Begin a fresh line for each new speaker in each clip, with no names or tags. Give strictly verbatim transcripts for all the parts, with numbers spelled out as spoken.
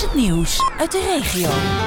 is het nieuws uit de regio.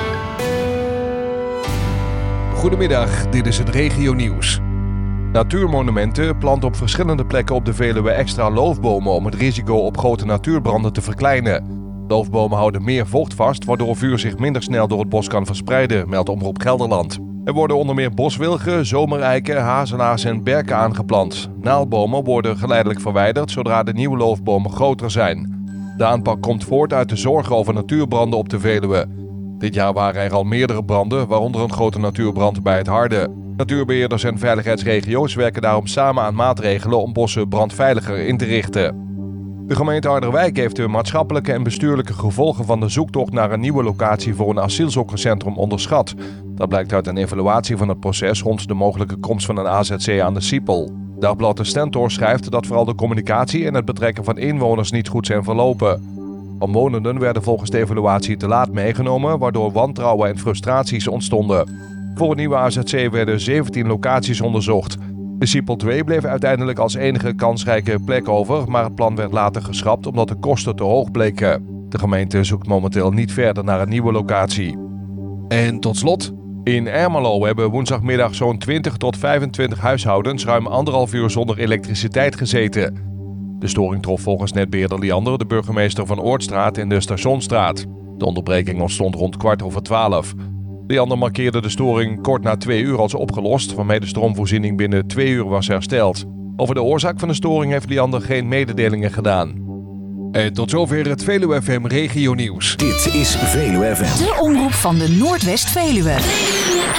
Goedemiddag, dit is het regionieuws. Natuurmonumenten plant op verschillende plekken op de Veluwe extra loofbomen om het risico op grote natuurbranden te verkleinen. Loofbomen houden meer vocht vast, waardoor vuur zich minder snel door het bos kan verspreiden, meldt Omroep Gelderland. Er worden onder meer boswilgen, zomereiken, hazelaars en berken aangeplant. Naaldbomen worden geleidelijk verwijderd zodra de nieuwe loofbomen groter zijn. De aanpak komt voort uit de zorgen over natuurbranden op de Veluwe. Dit jaar waren er al meerdere branden, waaronder een grote natuurbrand bij het Harde. Natuurbeheerders en veiligheidsregio's werken daarom samen aan maatregelen om bossen brandveiliger in te richten. De gemeente Harderwijk heeft de maatschappelijke en bestuurlijke gevolgen van de zoektocht naar een nieuwe locatie voor een asielzoekerscentrum onderschat. Dat blijkt uit een evaluatie van het proces rond de mogelijke komst van een A Z C aan de Sipel. Dagblad De Stentor schrijft dat vooral de communicatie en het betrekken van inwoners niet goed zijn verlopen. Omwonenden werden volgens de evaluatie te laat meegenomen, waardoor wantrouwen en frustraties ontstonden. Voor een nieuwe A Z C werden zeventien locaties onderzocht. De Sipel twee bleef uiteindelijk als enige kansrijke plek over, maar het plan werd later geschrapt omdat de kosten te hoog bleken. De gemeente zoekt momenteel niet verder naar een nieuwe locatie. En tot slot, in Ermelo hebben woensdagmiddag zo'n twintig tot vijfentwintig huishoudens ruim anderhalf uur zonder elektriciteit gezeten. De storing trof volgens netbeheerder Liander de burgemeester van Oortstraat en de Stationsstraat. De onderbreking ontstond rond kwart over twaalf. Liander markeerde de storing kort na twee uur als opgelost, waarmee de stroomvoorziening binnen twee uur was hersteld. Over de oorzaak van de storing heeft Liander geen mededelingen gedaan. En tot zover het Veluwe F M Regionieuws.
Dit is Veluwe F M.
De omroep van de Noordwest-Veluwe.